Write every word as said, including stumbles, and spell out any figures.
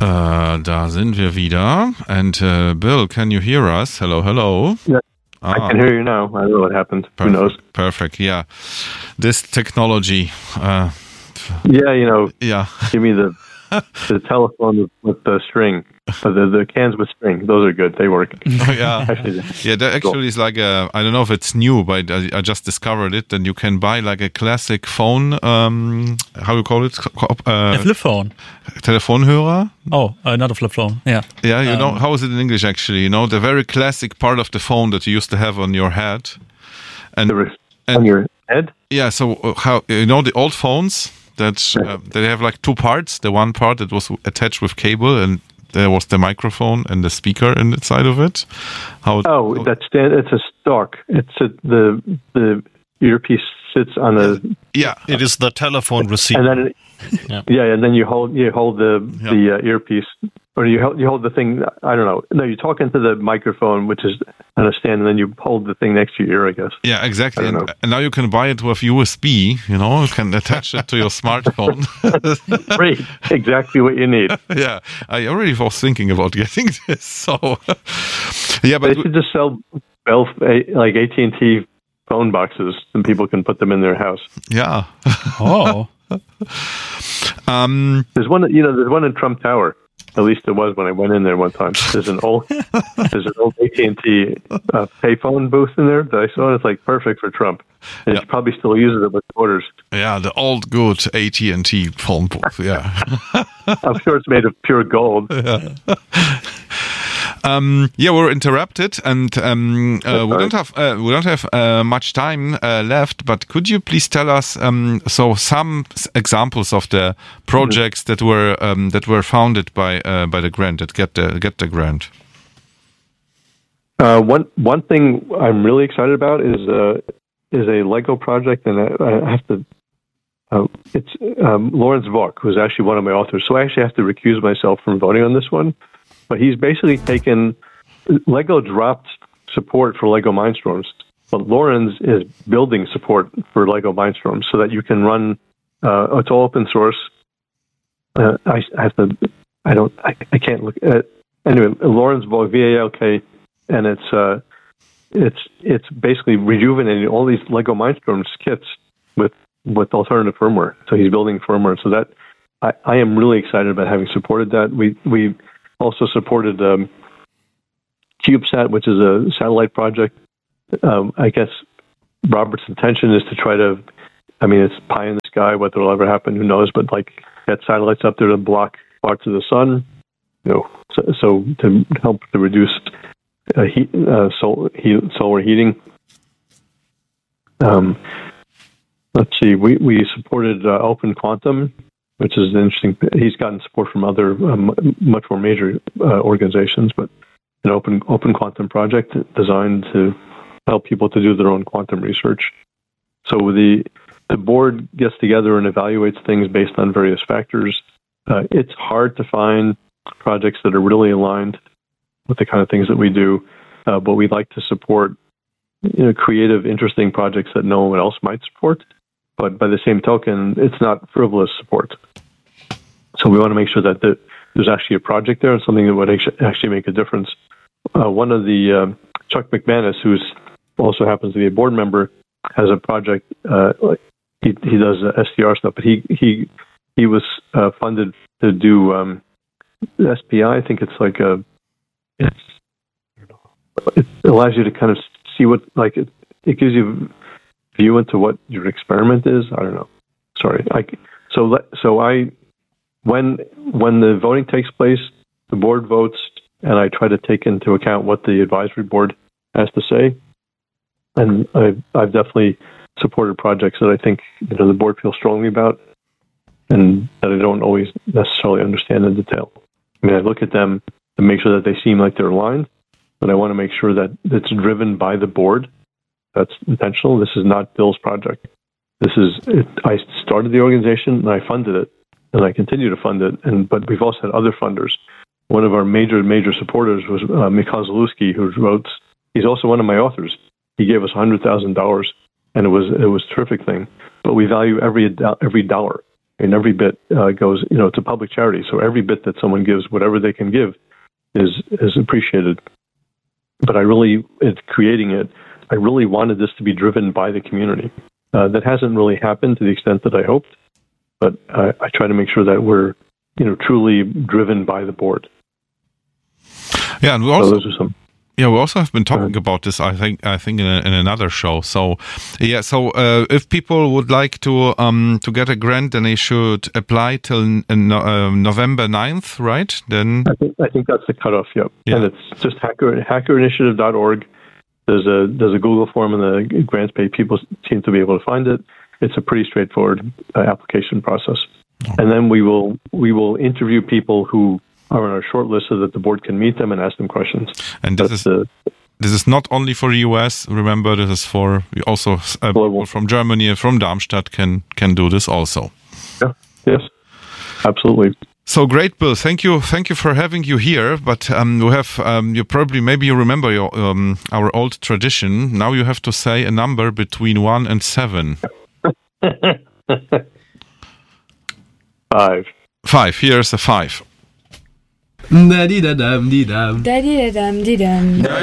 Uh, da sind wir wieder. And uh, Bill, can you hear us? Hello, hello. Yeah, ah. I can hear you now. I don't know what happened. Perfect, Who knows? Perfect, yeah. This technology. Uh, yeah, you know, yeah. give me the the telephone with the string. Uh, the the cans with string, those are good. They work. Oh, yeah, actually, yeah. That actually cool. is like a. I don't know if it's new, but I, I just discovered it. And you can buy like a classic phone. Um, how do you call it? Uh, a flip phone. Telefonhörer. Oh, uh, not a flip phone. Yeah. Yeah, you um, know how is it in English? Actually, you know the very classic part of the phone that you used to have on your head. And, and on your head. Yeah. So how you know the old phones that uh, they have like two parts. The one part that was attached with cable and. There was the microphone and the speaker inside of it. How? Oh, that's it's a stalk. It's a, the the earpiece sits on a. Yeah, it is the telephone receiver. And then, it, yeah. yeah, and then you hold you hold the yeah. the uh, earpiece, or you hold you hold the thing. I don't know. No, you talk into the microphone, which is on a stand, and then you hold the thing next to your ear, I guess. Yeah, exactly. And, and now you can buy it with U S B. You know, you can attach it to your smartphone. Great, exactly what you need. Yeah, I already was thinking about getting this. So, yeah, but they should just sell, sell like A T and T phone boxes, and people can put them in their house. Yeah. Oh. um, there's one. You know, there's one in Trump Tower. At least it was when I went in there one time. There's an old, there's an old A T and T uh, payphone booth in there that I saw. And it's like perfect for Trump. And yeah. he probably still uses it with orders. Yeah, the old good A T and T phone booth. Yeah, I'm sure it's made of pure gold. Yeah. Um, yeah, we're interrupted, and um, uh, we don't have uh, we don't have uh, much time uh, left. But could you please tell us um, so some examples of the projects mm-hmm. that were um, that were founded by uh, by the grant that get the get the grant? Uh, one one thing I'm really excited about is uh, is a Lego project, and I, I have to. Uh, it's um, Lawrence Vaughk, who's actually one of my authors. So I actually have to recuse myself from voting on this one. But he's basically taken, Lego dropped support for Lego Mindstorms, but Lawrence is building support for Lego Mindstorms so that you can run, uh, it's all open source. Uh, I, I have to, I don't, I, I can't look at, anyway, Lawrence Vaughk, V A L K, and it's, uh, it's, it's basically rejuvenating all these Lego Mindstorms kits with, with alternative firmware. So he's building firmware. So that, I, I am really excited about having supported that. We, we, also supported um, CubeSat, which is a satellite project. Um, I guess Robert's intention is to try to, I mean, it's pie in the sky, whether it'll ever happen, who knows, but like get satellites up there to block parts of the sun, you know, so, so to help to reduce uh, heat, uh, sol- heat, solar heating. Um, let's see, we, we supported uh, Open Quantum, which is interesting. He's gotten support from other um, much more major uh, organizations, but an open open quantum project designed to help people to do their own quantum research. So the the board gets together and evaluates things based on various factors. Uh, it's hard to find projects that are really aligned with the kind of things that we do, uh, but we like to support you know, creative, interesting projects that no one else might support. But by the same token, it's not frivolous support. So we want to make sure that the, there's actually a project there and something that would actually make a difference. Uh, one of the, uh, Chuck McManus, who also happens to be a board member, has a project. Uh, he he does uh, S D R stuff, but he he he was uh, funded to do um, S P I. I think it's like a it's it allows you to kind of see what like it, it gives you view into what your experiment is. I don't know. Sorry. I, so so I when when the voting takes place, the board votes, and I try to take into account what the advisory board has to say. And I've, I've definitely supported projects that I think you know the board feels strongly about, and that I don't always necessarily understand in detail. I mean, I look at them to make sure that they seem like they're aligned, but I want to make sure that it's driven by the board. That's intentional. This is not Bill's project. This is, it, I started the organization and I funded it and I continue to fund it. And, but we've also had other funders. One of our major, major supporters was uh, Mikhail Zalewski, who wrote, he's also one of my authors. He gave us one hundred thousand dollars and it was, it was a terrific thing, but we value every, every dollar. and every bit uh, goes, you know, it's a public charity. So every bit that someone gives, whatever they can give, is is appreciated. But I really, in creating it, I really wanted this to be driven by the community. Uh, that hasn't really happened to the extent that I hoped, but I, I try to make sure that we're, you know, truly driven by the board. Yeah, and we also, so those are some. Yeah, we also have been talking about this, I think, I think in, a, in another show. So, yeah, so uh, if people would like to um, to get a grant, then they should apply till uh, November ninth, right? Then I think I think that's the cutoff. Yep. Yeah. And it's just hacker hacker initiative dot org. There's a there's a Google form in the grants page. People seem to be able to find it. It's a pretty straightforward uh, application process. Oh. And then we will we will interview people who are on our short list so that the board can meet them and ask them questions. And this That's is the, this is not only for the U S. Remember, this is for also uh, people from Germany and from Darmstadt can can do this also. Yeah. Yes. Absolutely. So great, Bill. Thank you. Thank you for having you here. But um, we have um, you probably maybe you remember your um, our old tradition. Now you have to say a number between one and seven. Five. Five. Here's a five. Da-dee-da-dum-dee-dum. Da-dee-da-dum-dee-dum.